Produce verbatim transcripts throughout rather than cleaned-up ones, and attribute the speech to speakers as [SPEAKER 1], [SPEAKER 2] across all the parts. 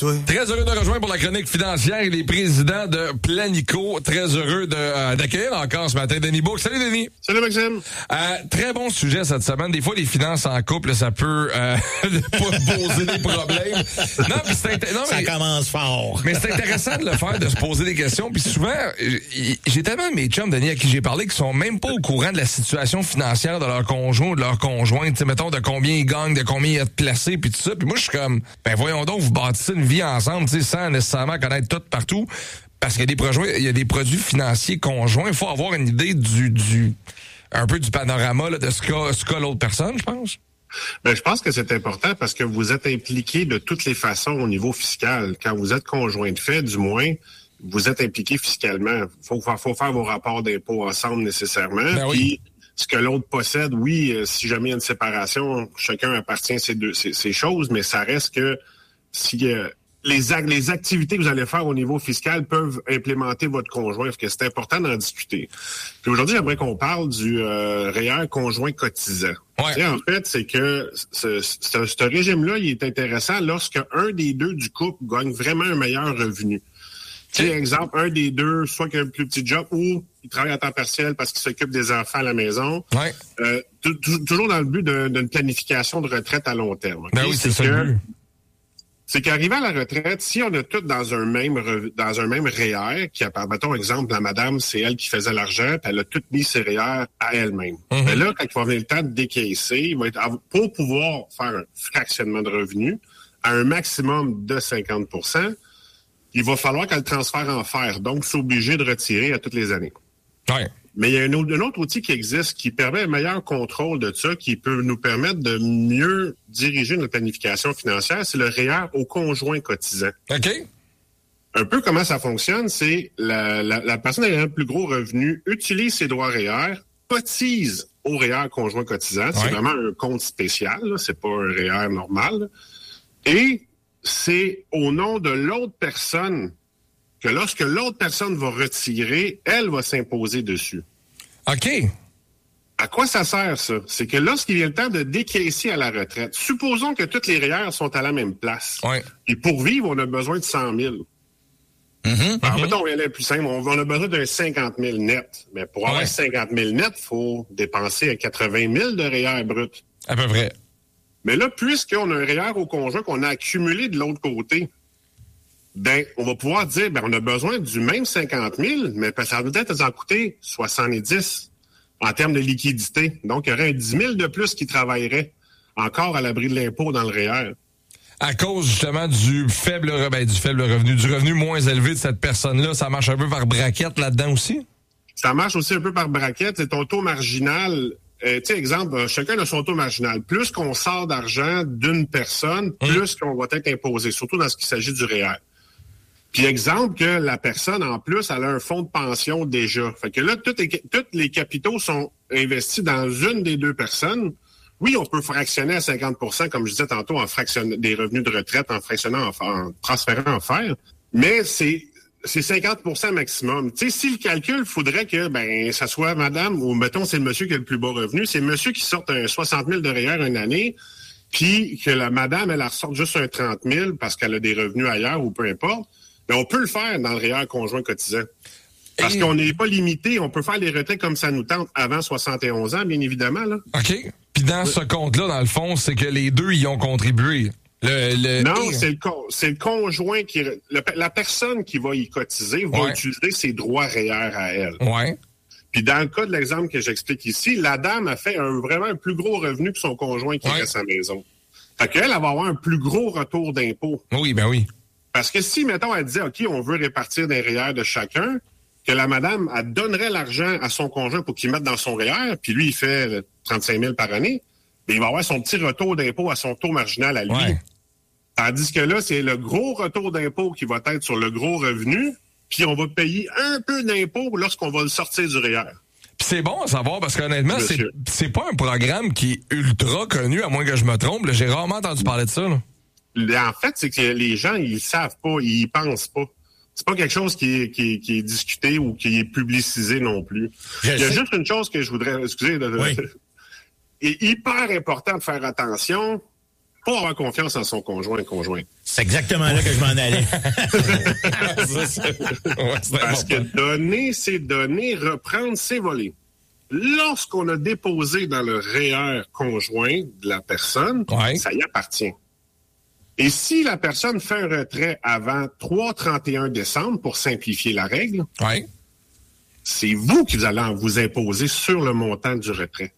[SPEAKER 1] toi?
[SPEAKER 2] Très heureux de rejoindre pour la chronique financière et les présidents de Planico. Très heureux de, euh, d'accueillir encore ce matin Denis Bourque. Salut Denis.
[SPEAKER 3] Salut Maxime.
[SPEAKER 2] Euh, très bon sujet cette semaine. Des fois, les finances en couple, ça peut euh, pas poser des problèmes. Non, puis c'est int- non,
[SPEAKER 1] Ça
[SPEAKER 2] mais,
[SPEAKER 1] commence fort.
[SPEAKER 2] mais c'est intéressant de le faire, de se poser des questions. Puis souvent, j'ai tellement de mes chums, Denis, à qui j'ai parlé, qui sont même pas au courant de la situation financière de leur conjoint ou de leur conjointe. Tu sais, mettons, de combien ils gagnent, de combien ils ont de placés, puis tout ça. Puis moi, je suis comme, ben voyons donc, vous bâtissez une vie ensemble, tu sais, sans nécessairement connaître tout partout. Parce qu'il y a des projets, il y a des produits financiers conjoints. Il faut avoir une idée du, du, un peu du panorama, là, de ce qu'a, ce qu'a l'autre personne, je pense.
[SPEAKER 3] Ben, je pense que c'est important parce que vous êtes impliqué de toutes les façons au niveau fiscal. Quand vous êtes conjoint de fait, du moins, vous êtes impliqué fiscalement. Faut, faut faire vos rapports d'impôts ensemble nécessairement.
[SPEAKER 2] Ben oui.
[SPEAKER 3] Puis, ce que l'autre possède, oui, euh, si jamais il y a une séparation, chacun appartient à ces deux, ces, ces choses, mais ça reste que si euh, les, ac- les activités que vous allez faire au niveau fiscal peuvent implémenter votre conjoint, parce que c'est important d'en discuter. Puis aujourd'hui, j'aimerais qu'on parle du euh, R E E R conjoint cotisant.
[SPEAKER 2] Ouais.
[SPEAKER 3] Tu sais, en fait, c'est que ce, ce, ce régime-là, il est intéressant lorsque un des deux du couple gagne vraiment un meilleur revenu. Tu sais, exemple, un des deux, soit qu'il a un plus petit job ou il travaille à temps partiel parce qu'il s'occupe des enfants à la maison.
[SPEAKER 2] Ouais.
[SPEAKER 3] Euh, t- t- toujours dans le but de- d'une planification de retraite à long terme. Okay?
[SPEAKER 2] Ben oui, c'est, c'est ça
[SPEAKER 3] que,
[SPEAKER 2] le but.
[SPEAKER 3] C'est qu'arrivé à la retraite, si on a tout dans un même re- dans un même R E E R, qui a, mettons exemple, la madame, c'est elle qui faisait l'argent, puis elle a tout mis ses R E E R à elle-même.
[SPEAKER 2] Mm-hmm.
[SPEAKER 3] Mais là, quand il va venir le temps de décaisser, il va être pour pouvoir faire un fractionnement de revenus à un maximum de cinquante pour cent, il va falloir qu'elle transfère en fer. Donc, c'est obligé de retirer à toutes les années.
[SPEAKER 2] Ouais.
[SPEAKER 3] Mais il y a un autre, un autre outil qui existe qui permet un meilleur contrôle de ça, qui peut nous permettre de mieux diriger notre planification financière, c'est le R E E R au conjoint cotisant.
[SPEAKER 2] OK.
[SPEAKER 3] Un peu comment ça fonctionne, c'est la, la, la personne ayant un plus gros revenu utilise ses droits R E E R, cotise au R E E R conjoint cotisant. C'est
[SPEAKER 2] Ouais.
[SPEAKER 3] vraiment un compte spécial, là, c'est pas un R E E R normal. Là. Et c'est au nom de l'autre personne que lorsque l'autre personne va retirer, elle va s'imposer dessus.
[SPEAKER 2] OK.
[SPEAKER 3] À quoi ça sert, ça? C'est que lorsqu'il vient le temps de décaisser à la retraite, supposons que toutes les R E E R sont à la même place.
[SPEAKER 2] Ouais.
[SPEAKER 3] Et pour vivre, on a besoin de cent mille.
[SPEAKER 2] Mm-hmm.
[SPEAKER 3] Alors, mettons, on va aller plus simple. On a besoin d'un cinquante mille net. Mais pour avoir
[SPEAKER 2] Ouais.
[SPEAKER 3] cinquante mille net, il faut dépenser quatre-vingt mille de R E E R brut.
[SPEAKER 2] À peu près.
[SPEAKER 3] Mais là, puisqu'on a un R E E R au conjoint qu'on a accumulé de l'autre côté, ben, on va pouvoir dire, ben, on a besoin du même cinquante mille, mais ça va peut-être en coûter soixante-dix en termes de liquidité. Donc, il y aurait un dix mille de plus qui travaillerait encore à l'abri de l'impôt dans le R E E R.
[SPEAKER 2] À cause, justement, du faible, re- ben, du faible revenu, du revenu moins élevé de cette personne-là, ça marche un peu par braquette là-dedans aussi?
[SPEAKER 3] Ça marche aussi un peu par braquette. C'est ton taux marginal. Euh, tu sais, exemple, euh, chacun a son taux marginal. Plus qu'on sort d'argent d'une personne, plus qu'on va être imposé, surtout dans ce qui s'agit du R E E R. Puis exemple que la personne, en plus, elle a un fonds de pension déjà. Fait que là, tous les, tous les capitaux sont investis dans une des deux personnes. Oui, on peut fractionner à cinquante pour cent, comme je disais tantôt, en fractionnant des revenus de retraite, en fractionnant, en, en transférant en fer. Mais c'est c'est cinquante pour cent maximum. Tu sais, si le calcul, il faudrait que ben ça soit madame ou mettons c'est le monsieur qui a le plus bas revenu, c'est le monsieur qui sort un soixante mille de R E E R une année, puis que la madame, elle, elle ressorte juste un trente mille parce qu'elle a des revenus ailleurs ou peu importe. Mais on peut le faire dans le R E E R conjoint cotisant. Parce
[SPEAKER 2] Et...
[SPEAKER 3] qu'on n'est pas limité, on peut faire les retraites comme ça nous tente avant soixante et onze ans, bien évidemment. Là.
[SPEAKER 2] OK. Puis dans ce compte-là, dans le fond, c'est que les deux y ont contribué. Le, le...
[SPEAKER 3] Non,
[SPEAKER 2] Et...
[SPEAKER 3] c'est le, con, c'est le conjoint qui... Le, la personne qui va y cotiser va
[SPEAKER 2] ouais.
[SPEAKER 3] utiliser ses droits R E E R à elle.
[SPEAKER 2] Ouais.
[SPEAKER 3] Puis dans le cas de l'exemple que j'explique ici, la dame a fait un, vraiment un plus gros revenu que son conjoint qui
[SPEAKER 2] ouais.
[SPEAKER 3] reste à sa maison. Fait qu'elle, elle va avoir un plus gros retour d'impôt.
[SPEAKER 2] Oui, ben oui.
[SPEAKER 3] Parce que si, mettons, elle disait, OK, on veut répartir des R E E R de chacun, que la madame, elle donnerait l'argent à son conjoint pour qu'il mette dans son R E E R, puis lui, il fait trente-cinq mille par année, mais il va avoir son petit retour d'impôt à son taux marginal à lui.
[SPEAKER 2] Ouais.
[SPEAKER 3] Tandis que là, c'est le gros retour d'impôt qui va être sur le gros revenu, puis on va payer un peu d'impôt lorsqu'on va le sortir du R E E R.
[SPEAKER 2] Puis c'est bon à savoir parce qu'honnêtement, c'est,
[SPEAKER 3] Monsieur.
[SPEAKER 2] c'est pas un programme qui est ultra connu, à moins que je me trompe. Là, j'ai rarement entendu parler de ça. Là.
[SPEAKER 3] En fait, c'est que les gens, ils savent pas, ils y pensent pas. C'est pas quelque chose qui est, qui est, qui est discuté ou qui est publicisé non plus.
[SPEAKER 2] Je
[SPEAKER 3] Il y a
[SPEAKER 2] sais.
[SPEAKER 3] juste une chose que je voudrais, excusez, de,
[SPEAKER 2] Oui.
[SPEAKER 3] il est hyper important de faire attention pas avoir confiance en son conjoint et conjointe.
[SPEAKER 1] C'est exactement là que je m'en allais.
[SPEAKER 3] ouais, Parce que donner, c'est donner, reprendre, c'est voler. Lorsqu'on a déposé dans le R E E R conjoint de la personne, ouais. ça y appartient. Et si la personne fait un retrait avant trois trente et un décembre, pour simplifier la règle,
[SPEAKER 2] ouais.
[SPEAKER 3] c'est vous qui allez vous imposer sur le montant du retrait.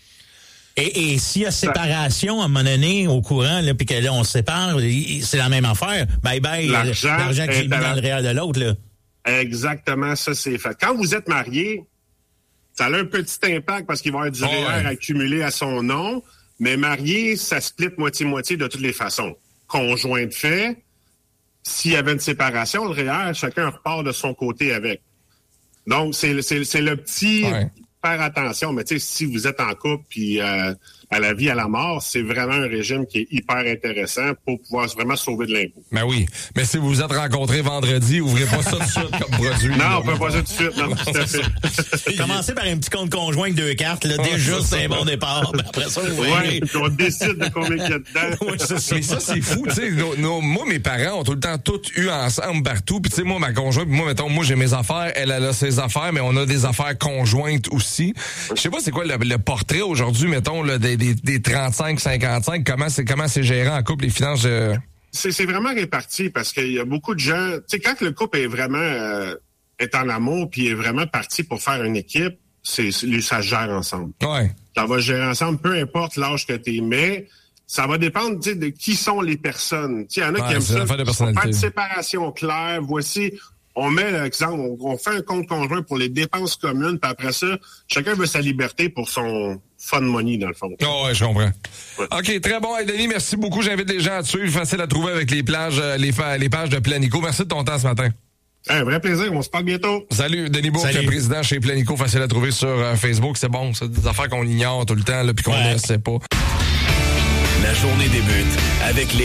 [SPEAKER 1] Et, et s'il y a séparation à un moment donné au courant, là, puis que là, on se sépare, c'est la même affaire. Bye bye, l'argent, l'argent que j'ai mis dans la... le réel de l'autre. Là.
[SPEAKER 3] Exactement, ça, c'est fait. Quand vous êtes marié, ça a un petit impact parce qu'il va y avoir du oh, R E E R ouais. accumulé à son nom, mais marié, ça split moitié-moitié de toutes les façons. Conjoint de fait, s'il y avait une séparation, le R E E R, chacun repart de son côté avec. Donc, c'est, c'est, c'est le petit... Ouais. Faire attention, mais tu sais, si vous êtes en couple puis euh, à la vie, à la mort, c'est vraiment un régime qui est hyper intéressant pour pouvoir vraiment sauver de l'impôt.
[SPEAKER 2] Ben oui, mais si vous vous êtes rencontrés vendredi, ouvrez pas ça tout de suite comme produit.
[SPEAKER 3] Non, là, on peut pas ça tout de suite, non, tout à fait.
[SPEAKER 1] Commencez par un petit compte conjoint avec deux cartes, là, déjà, c'est un bon départ. Après ça, vous
[SPEAKER 3] voyez. Ouais, on décide de combien il y a dedans.
[SPEAKER 2] Oui, ça, c'est... Mais ça, c'est fou, tu sais. Nos, nos, moi, mes parents ont tout le temps tout eu ensemble partout. Puis tu sais, moi, ma conjointe, moi, mettons, moi, j'ai mes affaires, elle, elle a ses affaires, mais on a des affaires conjointes aussi. Je sais pas c'est quoi le, le portrait aujourd'hui, mettons, là, des, des, des trente-cinq cinquante-cinq, comment c'est comment c'est géré en couple, les finances? Euh...
[SPEAKER 3] C'est, c'est vraiment réparti parce qu'il y a beaucoup de gens... Tu sais, quand le couple est vraiment euh, est en amour puis est vraiment parti pour faire une équipe, c'est, c'est ça se gère ensemble.
[SPEAKER 2] Ouais.
[SPEAKER 3] Ça va se gérer ensemble, peu importe l'âge que t'es, mais ça va dépendre de qui sont les personnes. Il y en a ouais, qui aiment ça. De faire une séparation claire. Voici... On met l'exemple, on, on fait un compte conjoint pour les dépenses communes, puis après ça, chacun veut sa liberté pour son fun money, dans le fond.
[SPEAKER 2] Oh ouais, je comprends. Ouais. OK, très bon. Hey, Denis, merci beaucoup. J'invite les gens à te suivre. Facile à trouver avec les plages, les, les pages de Planico. Merci de ton temps ce matin.
[SPEAKER 3] Un vrai plaisir. On se parle bientôt.
[SPEAKER 2] Salut, Denis Bourque, président chez Planico. Facile à trouver sur euh, Facebook. C'est bon. C'est des affaires qu'on ignore tout le temps, là, puis qu'on ne ouais. sait pas.
[SPEAKER 4] La journée débute avec les